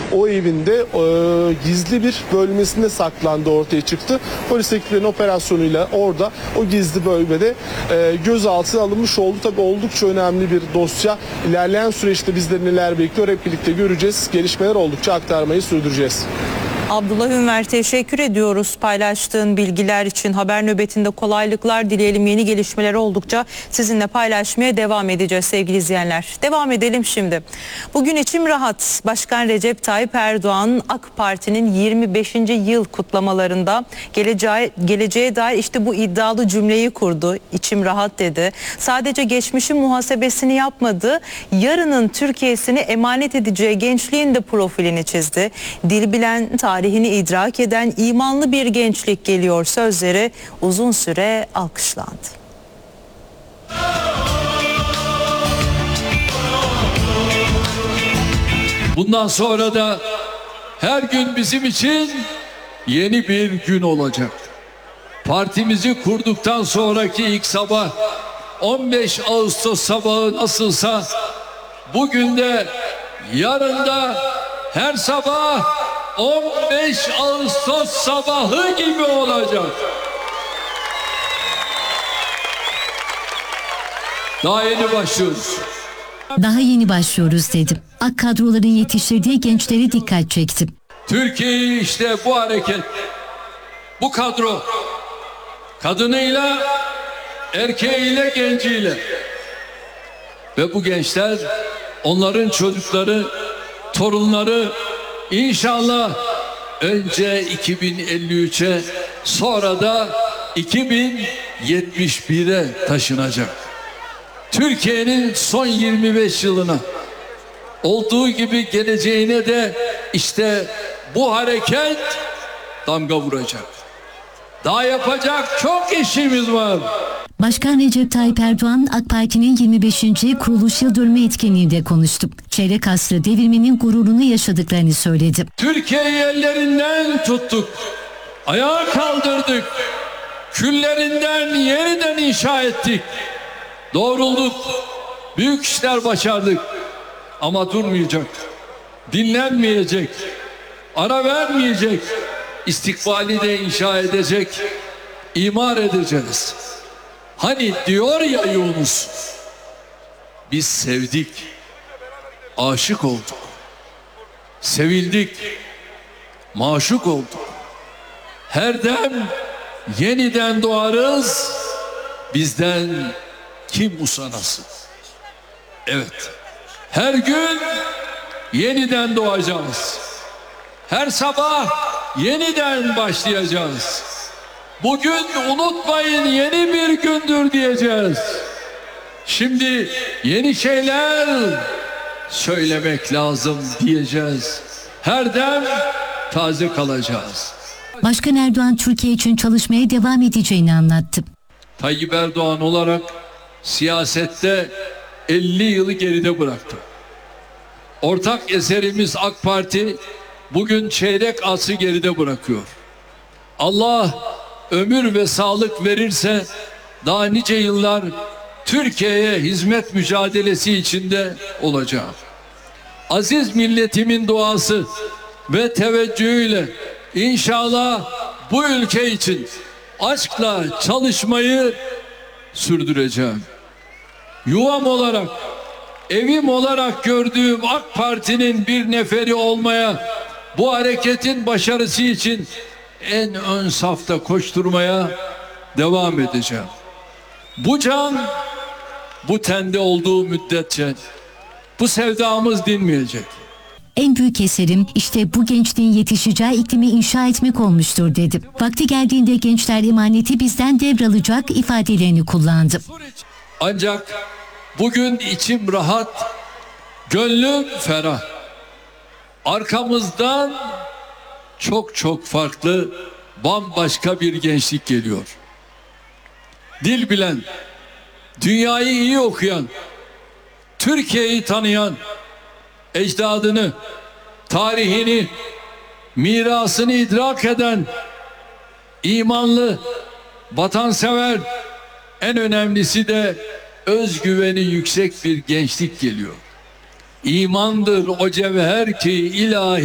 o evinde gizli bir bölmesinde saklandığı ortaya çıktı. Polis ekiplerinin operasyonuyla orada o gizli bölmede gözaltına alınmış oldu. Tabii oldukça önemli bir dosya. İlerleyen süreçte bizleri neler bekliyor hep birlikte göreceğiz. Gelişmeler oldukça aktarmayı sürdüreceğiz. Abdullah Ünver, teşekkür ediyoruz paylaştığın bilgiler için. Haber nöbetinde kolaylıklar dileyelim. Yeni gelişmeler oldukça sizinle paylaşmaya devam edeceğiz sevgili izleyenler. Devam edelim şimdi. Bugün içim rahat. Başkan Recep Tayyip Erdoğan AK Parti'nin 25. yıl kutlamalarında geleceğe dair işte bu iddialı cümleyi kurdu. İçim rahat dedi. Sadece geçmişin muhasebesini yapmadı. Yarının Türkiye'sini emanet edeceği gençliğin de profilini çizdi. Dil bilen, tarihini idrak eden imanlı bir gençlik geliyor sözleri uzun süre alkışlandı. Bundan sonra da her gün bizim için yeni bir gün olacak. Partimizi kurduktan sonraki ilk sabah 15 Ağustos sabahı nasılsa bugün de yarın da her sabah 15 Ağustos sabahı gibi olacak. Daha yeni başlıyoruz. Daha yeni başlıyoruz dedim. AK kadroların yetiştirdiği gençleri dikkat çektim. Türkiye'yi işte bu hareket, bu kadro, kadınıyla, erkeğiyle, genciyle ve bu gençler, onların çocukları, torunları İnşallah önce 2053'e sonra da 2071'e taşınacak. Türkiye'nin son 25 yılına olduğu gibi geleceğine de işte bu hareket damga vuracak. Daha yapacak çok işimiz var. Başkan Recep Tayyip Erdoğan AK Parti'nin 25. kuruluş yıl dönümü etkinliğinde konuştu. Çeyrek asrı devirmenin gururunu yaşadıklarını söyledi. Türkiye'yi ellerinden tuttuk, ayağa kaldırdık, küllerinden yeniden inşa ettik, doğrulduk, büyük işler başardık ama durmayacak, dinlenmeyecek, ara vermeyecek, istikbali de inşa edecek, imar edeceğiz. Hani diyor ya Yunus, biz sevdik, aşık olduk, sevildik, maşuk olduk. Her dem yeniden doğarız, bizden kim usanasın? Evet, her gün yeniden doğacağız. Her sabah yeniden başlayacağız. Bugün unutmayın yeni bir gündür diyeceğiz. Şimdi yeni şeyler söylemek lazım diyeceğiz. Her dem taze kalacağız. Başkan Erdoğan Türkiye için çalışmaya devam edeceğini anlattı. Tayyip Erdoğan olarak siyasette 50 yılı geride bıraktı. Ortak eserimiz AK Parti bugün çeyrek asrı geride bırakıyor. Allah ömür ve sağlık verirse daha nice yıllar Türkiye'ye hizmet mücadelesi içinde olacağım. Aziz milletimin duası ve teveccühüyle inşallah bu ülke için aşkla çalışmayı sürdüreceğim. Yuvam olarak, evim olarak gördüğüm AK Parti'nin bir neferi olmaya, bu hareketin başarısı için en ön safta koşturmaya devam edeceğim. Bu can, bu tende olduğu müddetçe bu sevdamız dinmeyecek. En büyük eserim işte bu gençliğin yetişeceği iklimi inşa etmek olmuştur dedi. Vakti geldiğinde gençler emaneti bizden devralacak ifadelerini kullandı. Ancak bugün içim rahat, gönlüm ferah. Arkamızdan çok farklı, bambaşka bir gençlik geliyor. Dil bilen, dünyayı iyi okuyan, Türkiye'yi tanıyan, ecdadını, tarihini, mirasını idrak eden, imanlı, vatansever, en önemlisi de özgüveni yüksek bir gençlik geliyor. İmandır o cevher ki ilahi